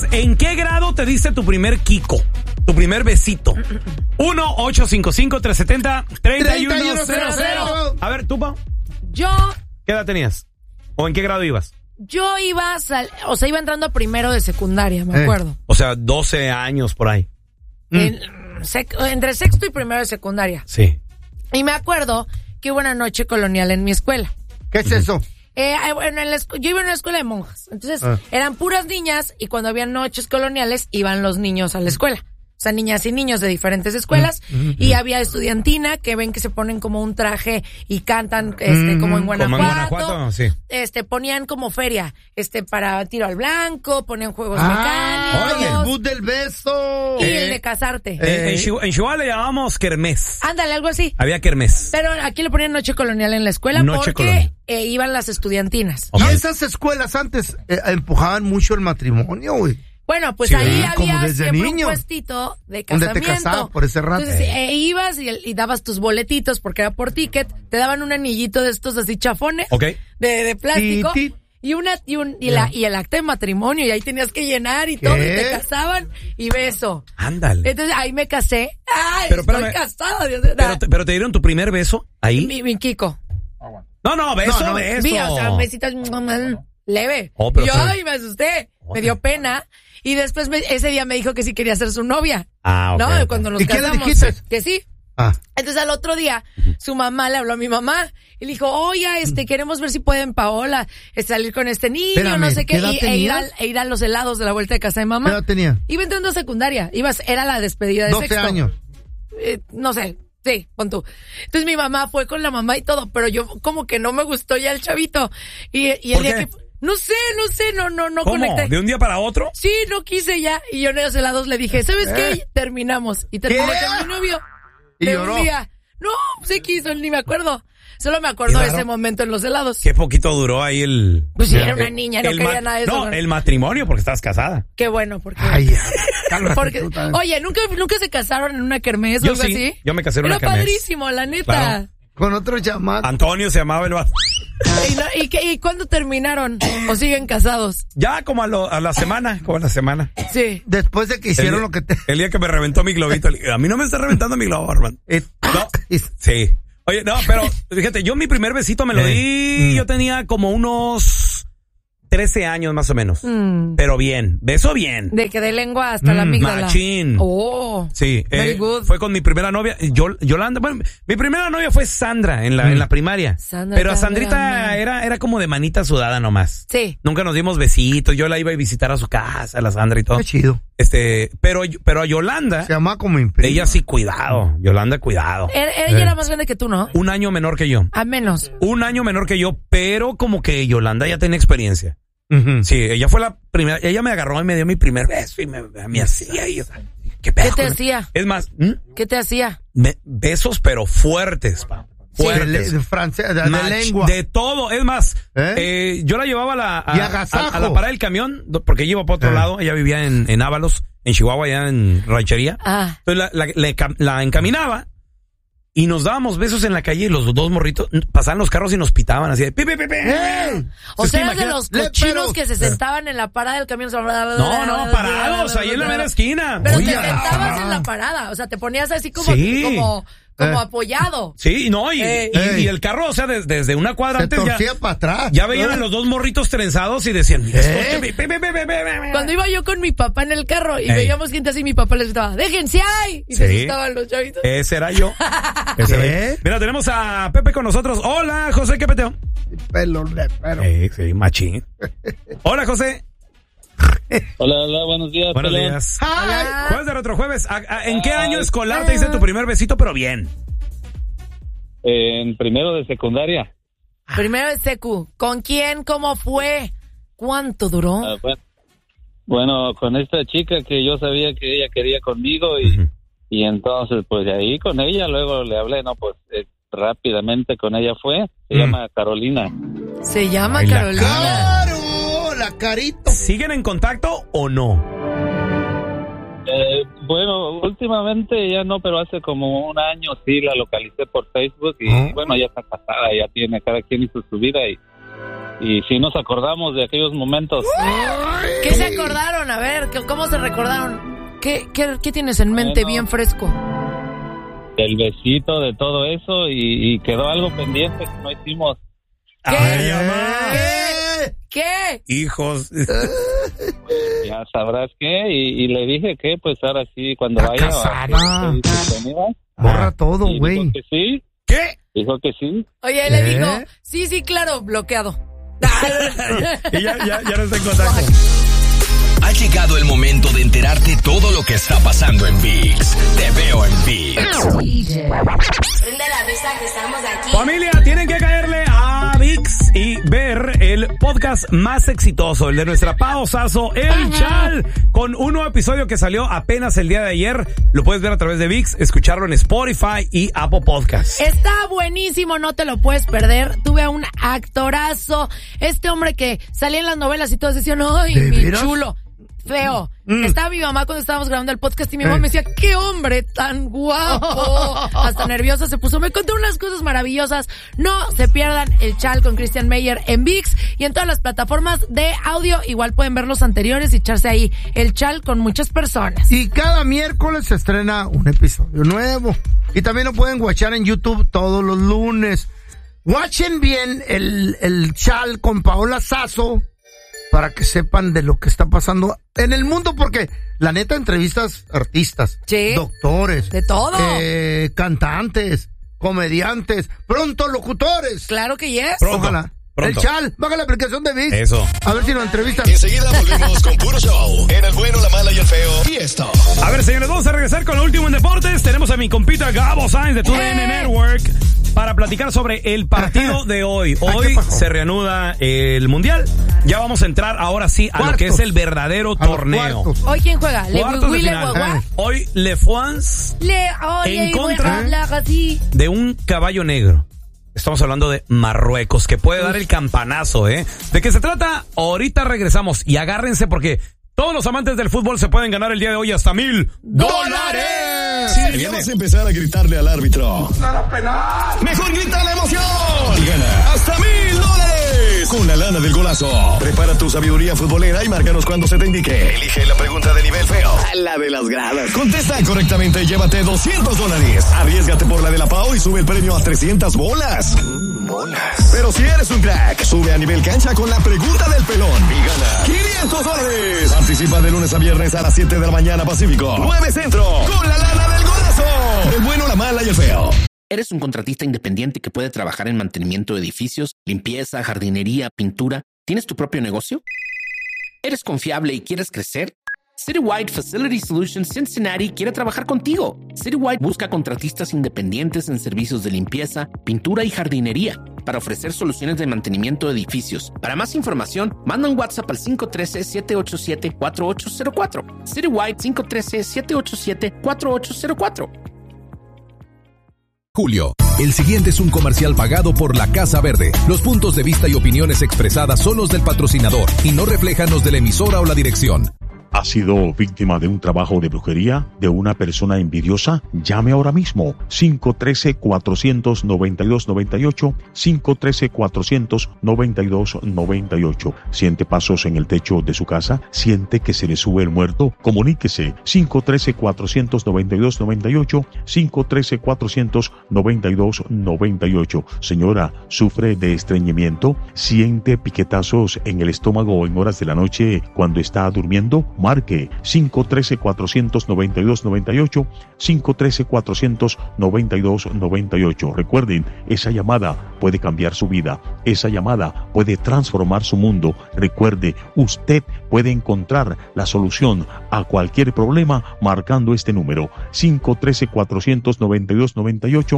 ¿En qué grado te diste tu primer Kiko? Tu primer besito. 1-855-370-3100. A ver, ¿tú, Pau? Yo ¿Qué edad tenías? ¿O en qué grado ibas? iba iba entrando a primero de secundaria, me acuerdo. O sea, 12 años por ahí. Entre sexto y primero de secundaria. Sí. Y me acuerdo que hubo una noche colonial en mi escuela. ¿Qué es eso? Yo iba en una escuela de monjas. Entonces, eran puras niñas y cuando había noches coloniales, iban los niños a la escuela. O sea, niñas y niños de diferentes escuelas. Y había estudiantina que ven que se ponen como un traje y cantan como en Guanajuato. Como en Guanajuato, sí. Ponían como feria para tiro al blanco, ponían juegos mecánicos. ¡Ay, el bus del beso! Y el de casarte. En Chihuahua le llamábamos kermés. Ándale, algo así. Había kermés. Pero aquí le ponían noche colonial en la escuela porque iban las estudiantinas. Y esas escuelas antes empujaban mucho el matrimonio, güey. Bueno, pues sí, ahí había siempre niño. Un puestito de casamiento. Donde te casabas por ese rato. Entonces ibas y dabas tus boletitos porque era por ticket. Te daban un anillito de estos así chafones. De plástico. Y el acta de matrimonio. Y ahí tenías que llenar y todo. Y te casaban y beso. Ándale. Entonces ahí me casé. ¡Ay, pero, estoy casada! Dios, pero te dieron tu primer beso ahí. Mi Kiko. No, beso. O sea, un besito leve. Ay, me asusté. Me dio pena. Y después ese día me dijo que sí quería ser su novia. ¿No? Cuando nos casamos. ¿Qué le dijiste? Que sí. Entonces al otro día, su mamá le habló a mi mamá y le dijo, oye, queremos ver si pueden Paola salir con este niño, no sé qué, e ir a los helados de la vuelta de casa de mamá. ¿Qué edad tenía? Iba entrando a secundaria, era la despedida de 12 sexto. años. No sé. Sí, pon tú. Entonces mi mamá fue con la mamá y todo, pero yo como que no me gustó ya el chavito. Y el día que... No sé, no ¿Cómo? conecté. ¿De un día para otro? Sí, no quise ya. Y yo en los helados le dije, ¿sabes qué? Terminamos. Y terminé con mi novio. ¿Y lloró? Un día. No, se quiso, ni me acuerdo. Solo me acuerdo de ese momento en los helados. Qué poquito duró ahí el... Pues sí, era una niña, no quería nada de eso. No, el matrimonio, porque estabas casada. Qué bueno, porque... Ay, oye, ¿nunca se casaron en una kermés o algo así? Yo me casé en una kermés. Era padrísimo, la neta. Claro. Con otro llamado. Antonio se llamaba el vato. ¿Y cuándo terminaron? ¿O siguen casados? Ya como a la semana, Sí. Después de que hicieron lo que te... El día que me reventó mi globito. A mí no me está reventando mi globo, hermano. No, sí. Oye, no, pero fíjate, yo mi primer besito me lo di, yo tenía como unos 13 años más o menos. Pero bien, beso bien. De que de lengua hasta la amígdala. Machín. Oh. Sí. Very good. Fue con mi primera novia, Yolanda. Bueno, mi primera novia fue Sandra en la primaria. Pero a Sandrita era como de manita sudada nomás. Sí. Nunca nos dimos besitos. Yo la iba a visitar a su casa, a la Sandra y todo. Qué chido. Pero a Yolanda. Se llama como imprima. Ella sí, cuidado. Yolanda, cuidado. Ella era más grande que tú, ¿no? Un año menor que yo. A menos. Un año menor que yo, pero como que Yolanda ya tenía experiencia. Sí, ella fue la primera, ella me agarró y me dio mi primer beso y me hacía y, ¿qué pedo? ¿Qué te hacía? Es más, ¿qué te hacía? Besos pero fuertes, pa. Fuertes. De francés, de lengua. De todo, es más, yo la llevaba a la parada del camión, porque ella iba para otro lado, ella vivía en Ábalos, en Chihuahua, allá en Ranchería. Entonces la encaminaba. Y nos dábamos besos en la calle y los dos morritos pasaban los carros y nos pitaban así de pi. O sea, eras de los cochinos que se sentaban en la parada del camión. No, parados, ahí en la mera esquina. Pero te sentabas en la parada, o sea, te ponías así como apoyado. Sí, no, y el carro, o sea, desde una cuadra antes ya para atrás. Ya veían a los dos morritos trenzados y decían, Cuando iba yo con mi papá en el carro y veíamos gente así, mi papá les gritaba, déjense ahí, y se asustaban los chavitos. Ese era yo. Mira, tenemos a Pepe con nosotros. Hola, José, ¿qué peteo? Pelo de perro. Sí, machín. Hola, José. Hola, buenos días. Buenos días. Hola. Jueves de Retrojueves. ¿En qué año escolar te diste tu primer besito, pero bien? En primero de secundaria. Primero de secu. ¿Con quién? ¿Cómo fue? ¿Cuánto duró? Bueno, con esta chica que yo sabía que ella quería conmigo y entonces pues de ahí con ella luego le hablé, rápidamente con ella fue. Se llama Carolina. Se llama Carolina. ¡Claro! La carita. ¿Siguen en contacto o no? Bueno, últimamente ya no, pero hace como un año sí la localicé por Facebook y bueno, ya está casada, ya tiene, cada quien hizo su vida y sí nos acordamos de aquellos momentos. ¿Qué se acordaron? A ver, ¿cómo se recordaron? ¿Qué tienes en mente bien fresco? El besito, de todo eso, y quedó algo pendiente que no hicimos. ¿Qué? Ay, mamá. ¿Qué? Hijos. Ya sabrás qué, y le dije que pues ahora sí, cuando vaya, borra todo, güey. Dijo que sí. ¿Qué? Dijo que sí. Oye, él le dijo, sí, claro, bloqueado. Y ya no está en contacto. Ha llegado el momento de enterarte todo lo que está pasando en ViX. Te veo en ViX. Prende la mesa que estamos aquí. Familia, tienen que caerle a ViX y ver el podcast más exitoso, el de nuestra Pao Sasso, El Chal, con un nuevo episodio que salió apenas el día de ayer. Lo puedes ver a través de ViX, escucharlo en Spotify y Apple Podcasts. Está buenísimo, no te lo puedes perder. Tuve a un actorazo, este hombre que salía en las novelas y todos decían, ¡ay, mi chulo! Feo. Estaba mi mamá cuando estábamos grabando el podcast y mi mamá me decía, ¡qué hombre tan guapo! Hasta nerviosa se puso. Me contó unas cosas maravillosas. No se pierdan El Chal con Christian Meyer en ViX y en todas las plataformas de audio. Igual pueden ver los anteriores y echarse ahí El Chal con muchas personas. Y cada miércoles se estrena un episodio nuevo. Y también lo pueden watchar en YouTube todos los lunes. Watchen bien el Chal con Paola Sasso, para que sepan de lo que está pasando en el mundo, porque la neta entrevistas artistas, doctores, de todo, cantantes, comediantes, pronto locutores. Claro que yes. Ojalá. Pronto. El Chal, baja la aplicación de ViX. Eso. A ver si nos entrevistan. Enseguida volvemos con puro show. En el bueno, la mala y el feo. Y esto. A ver, señores, vamos a regresar con lo último en deportes. Tenemos a mi compita Gabo Sainz de TUDN Network para platicar sobre el partido de hoy. Hoy se reanuda el Mundial. Ya vamos a entrar ahora sí a lo que es el verdadero torneo. ¿Hoy quién juega? Hoy Le France en contra de un caballo negro. Estamos hablando de Marruecos, que puede dar el campanazo, ¿eh? ¿De qué se trata? Ahorita regresamos y agárrense porque todos los amantes del fútbol se pueden ganar el día de hoy hasta $1,000. Si ya vas a empezar a gritarle al árbitro, ¡nada penal! ¡Mejor grita la emoción! Y gana hasta $1,000 con la lana del golazo. Prepara tu sabiduría futbolera y márcanos cuando se te indique. Elige la pregunta de nivel feo, la de las gradas. Contesta correctamente y llévate $200. Arriésgate por la de la Pau y sube el premio a 300 bolas. Bolas. Pero si eres un crack, sube a nivel cancha con la pregunta del pelón y gana $500. Participa de lunes a viernes a las 7 de la mañana Pacífico, 9 Centro, con la lana del golazo. El bueno, la mala y el feo. ¿Eres un contratista independiente que puede trabajar en mantenimiento de edificios, limpieza, jardinería, pintura? ¿Tienes tu propio negocio? ¿Eres confiable y quieres crecer? Citywide Facility Solutions Cincinnati quiere trabajar contigo. Citywide busca contratistas independientes en servicios de limpieza, pintura y jardinería para ofrecer soluciones de mantenimiento de edificios. Para más información, manda un WhatsApp al 513-787-4804. Citywide 513-787-4804. Julio, el siguiente es un comercial pagado por la Casa Verde. Los puntos de vista y opiniones expresadas son los del patrocinador y no reflejan los de la emisora o la dirección. ¿Ha sido víctima de un trabajo de brujería? ¿De una persona envidiosa? Llame ahora mismo. 513-492-9298. 513-492-9298. ¿Siente pasos en el techo de su casa? ¿Siente que se le sube el muerto? Comuníquese. 513-492-9298. 513-492-9298. Señora, ¿sufre de estreñimiento? ¿Siente piquetazos en el estómago en horas de la noche cuando está durmiendo? Marque 513-492-9298, 513-492-9298. Recuerden, esa llamada puede cambiar su vida, esa llamada puede transformar su mundo. Recuerde, usted puede encontrar la solución a cualquier problema marcando este número, 513-492-9298,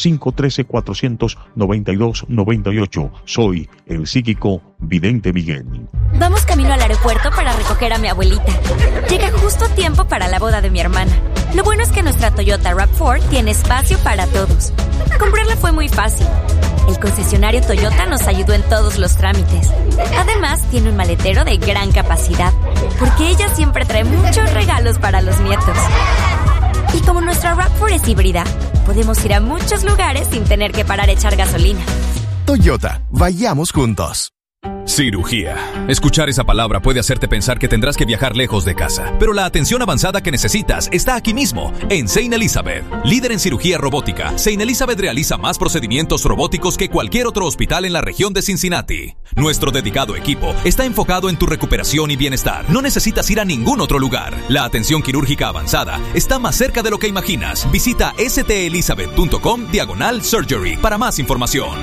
513-492-9298. Soy el psíquico vidente Miguel. Vamos camino al aeropuerto para recoger a mi abuelita. Llega justo a tiempo para la boda de mi hermana. Lo bueno es que nuestra Toyota RAV4 tiene espacio para todos. Comprarla fue muy fácil. El concesionario Toyota nos ayudó en todos los trámites. Además, tiene un maletero de gran capacidad, porque ella siempre trae muchos regalos para los nietos. Y como nuestra RAV4 es híbrida, podemos ir a muchos lugares sin tener que parar a echar gasolina. Toyota, vayamos juntos. Cirugía. Escuchar esa palabra puede hacerte pensar que tendrás que viajar lejos de casa, pero la atención avanzada que necesitas está aquí mismo, en St. Elizabeth. Líder en cirugía robótica, St. Elizabeth realiza más procedimientos robóticos que cualquier otro hospital en la región de Cincinnati. Nuestro dedicado equipo está enfocado en tu recuperación y bienestar. No necesitas ir a ningún otro lugar. La atención quirúrgica avanzada está más cerca de lo que imaginas. Visita stelizabeth.com/surgery para más información.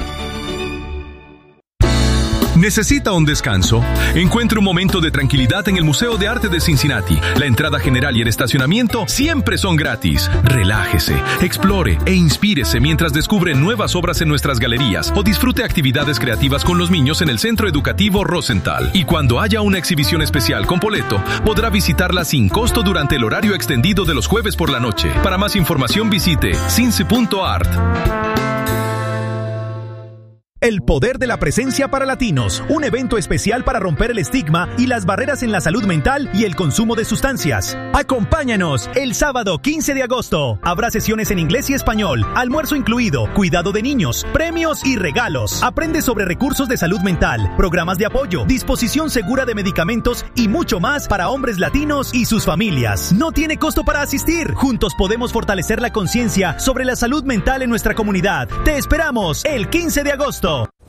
¿Necesita un descanso? Encuentre un momento de tranquilidad en el Museo de Arte de Cincinnati. La entrada general y el estacionamiento siempre son gratis. Relájese, explore e inspírese mientras descubre nuevas obras en nuestras galerías o disfrute actividades creativas con los niños en el Centro Educativo Rosenthal. Y cuando haya una exhibición especial con boleto, podrá visitarla sin costo durante el horario extendido de los jueves por la noche. Para más información visite cincy.art. El poder de la presencia para latinos, un evento especial para romper el estigma y las barreras en la salud mental y el consumo de sustancias. Acompáñanos el sábado 15 de agosto. Habrá sesiones en inglés y español, almuerzo incluido, cuidado de niños, premios y regalos. Aprende sobre recursos de salud mental, programas de apoyo, disposición segura de medicamentos y mucho más para hombres latinos y sus familias. No tiene costo para asistir. Juntos podemos fortalecer la conciencia sobre la salud mental en nuestra comunidad. Te esperamos el 15 de agosto.